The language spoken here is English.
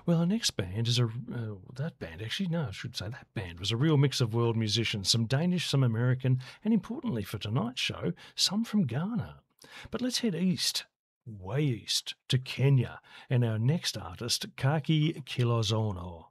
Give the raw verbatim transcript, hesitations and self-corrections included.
Well, our next band is a uh, that band actually no, I should say that band was a real mix of world musicians, some Danish, some American, and importantly for tonight's show, some from Ghana. But let's head east, way east, to Kenya, and our next artist, Kaki Kilozono.